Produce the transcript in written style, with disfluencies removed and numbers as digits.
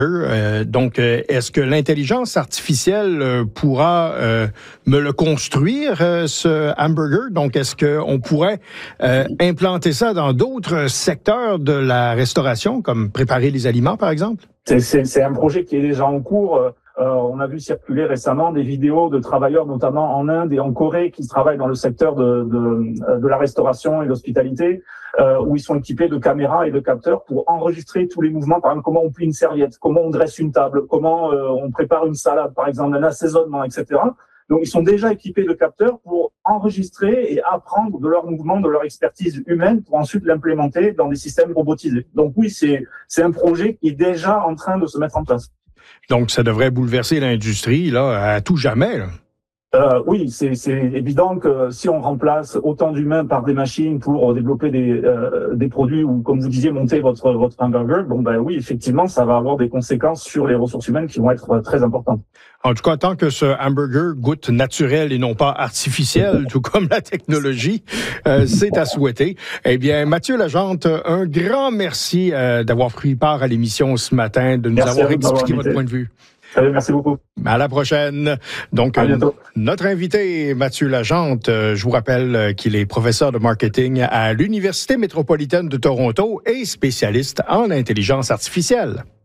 Donc, est-ce que l'intelligence artificielle pourra me le construire, ce hamburger? Donc, est-ce qu'on pourrait implanter ça dans d'autres secteurs de la restauration, comme préparer les aliments, par exemple? C'est un projet qui est déjà en cours. On a vu circuler récemment des vidéos de travailleurs, notamment en Inde et en Corée, qui travaillent dans le secteur de la restauration et de l'hospitalité, où ils sont équipés de caméras et de capteurs pour enregistrer tous les mouvements. Par exemple, comment on plie une serviette, comment on dresse une table, comment on prépare une salade, par exemple, un assaisonnement, etc. Donc, ils sont déjà équipés de capteurs pour enregistrer et apprendre de leurs mouvements, de leur expertise humaine, pour ensuite l'implémenter dans des systèmes robotisés. Donc oui, c'est un projet qui est déjà en train de se mettre en place. Donc, ça devrait bouleverser l'industrie là à tout jamais, là. Oui, c'est évident que si on remplace autant d'humains par des machines pour développer des produits ou, comme vous disiez, monter votre hamburger, oui, effectivement, ça va avoir des conséquences sur les ressources humaines qui vont être très importantes. En tout cas, tant que ce hamburger goûte naturel et non pas artificiel, tout comme la technologie, c'est à souhaiter. Eh bien, Mathieu Lagente, un grand merci d'avoir pris part à l'émission ce matin, de nous avoir expliqué votre point de vue. Merci beaucoup. À la prochaine. Donc, notre invité, Mathieu Lagente, je vous rappelle qu'il est professeur de marketing à l'Université métropolitaine de Toronto et spécialiste en intelligence artificielle.